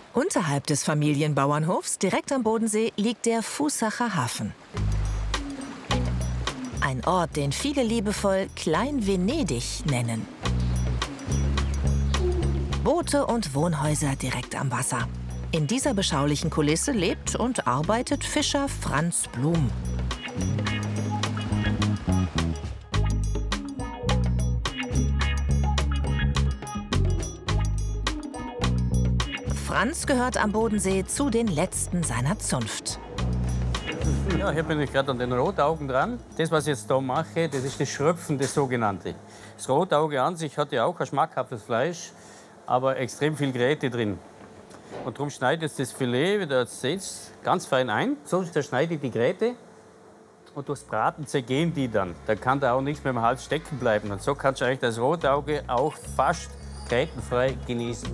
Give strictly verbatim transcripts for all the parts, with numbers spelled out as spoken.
Unterhalb des Familienbauernhofs, direkt am Bodensee, liegt der Fußacher Hafen. Ein Ort, den viele liebevoll Klein-Venedig nennen. Boote und Wohnhäuser direkt am Wasser. In dieser beschaulichen Kulisse lebt und arbeitet Fischer Franz Blum. Franz gehört am Bodensee zu den Letzten seiner Zunft. Ja, hier bin ich gerade an den Rotaugen dran. Das, was ich jetzt da mache, das ist das Schröpfen, das sogenannte. Das Rotauge an sich hat ja auch ein schmackhaftes Fleisch, aber extrem viel Gräte drin. Und darum schneide ich das Filet, wie ihr jetzt seht, ganz fein ein. So zerschneide ich die Gräte und durchs Braten zergehen die dann. Da kann da auch nichts mehr im Hals stecken bleiben. Und so kannst du eigentlich das Rotauge auch fast grätenfrei genießen.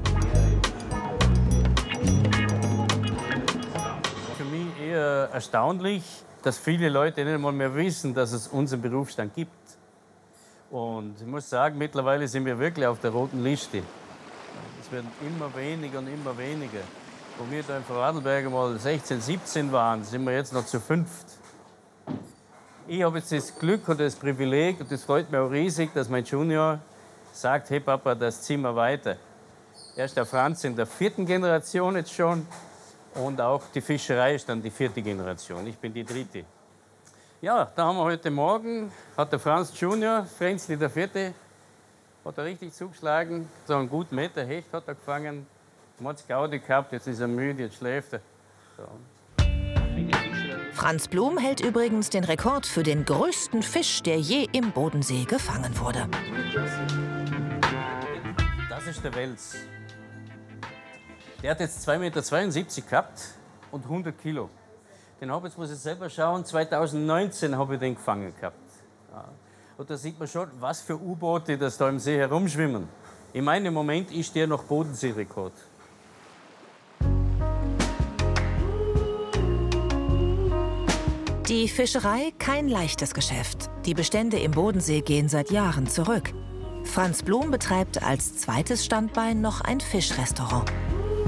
Eher erstaunlich, dass viele Leute nicht einmal mehr wissen, dass es unseren Berufsstand gibt. Und ich muss sagen, mittlerweile sind wir wirklich auf der roten Liste. Es werden immer weniger und immer weniger. Wo wir da in Vorarlberg mal sechzehn, siebzehn waren, sind wir jetzt noch zu fünft. Ich habe jetzt das Glück und das Privileg, und das freut mich auch riesig, dass mein Junior sagt, hey Papa, das ziehen wir weiter. Er ist der Franz in der vierten Generation jetzt schon. Und auch die Fischerei ist dann die vierte Generation. Ich bin die dritte. Ja, da haben wir heute Morgen, hat der Franz Junior, Frenzli der Vierte, hat er richtig zugeschlagen. So einen guten Meter Hecht hat er gefangen. Er hat es Gaudi gehabt, jetzt ist er müde, jetzt schläft er. So. Franz Blum hält übrigens den Rekord für den größten Fisch, der je im Bodensee gefangen wurde. Das ist der Wels. Der hat jetzt zwei Komma zweiundsiebzig Meter gehabt und hundert Kilo. Den habe ich, jetzt muss ich selber schauen, zweitausendneunzehn habe ich den gefangen gehabt. Ja. Und da sieht man schon, was für U-Boote das da im See herumschwimmen. Ich meine, im Moment ist der noch Bodenseerekord. Die Fischerei kein leichtes Geschäft. Die Bestände im Bodensee gehen seit Jahren zurück. Franz Blum betreibt als zweites Standbein noch ein Fischrestaurant.